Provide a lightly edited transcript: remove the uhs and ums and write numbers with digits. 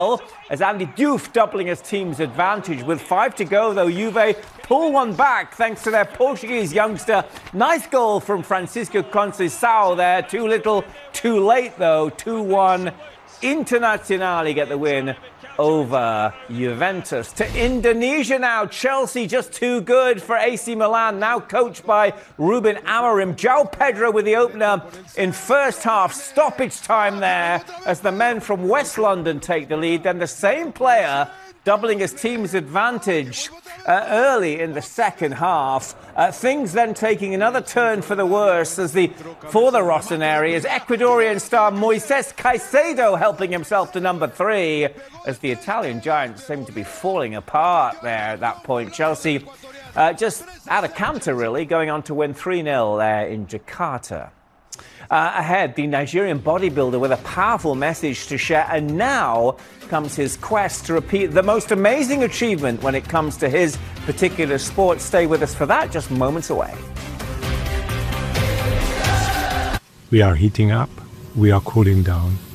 as Andy Diouf doubling his team's advantage. With 5 to go, though, Juve pull one back thanks to their Portuguese youngster. Nice goal from Francisco Conceição there. Too little, too late, though. 2-1. Internazionale get the win over Juventus. To Indonesia now. Chelsea just too good for AC Milan, now coached by Ruben Amorim. João Pedro with the opener in first half. Stoppage time there as the men from West London take the lead. Then the same player doubling his team's advantage early in the second half. Things then taking another turn for the worse for the Rossoneri, as Ecuadorian star Moises Caicedo helping himself to number 3, as the Italian giants seem to be falling apart there at that point. Chelsea just out of counter, really, going on to win 3-0 there in Jakarta. Ahead, the Nigerian bodybuilder with a powerful message to share, and now comes his quest to repeat the most amazing achievement when it comes to his particular sport. Stay with us for that, just moments away. We are heating up, we are cooling down.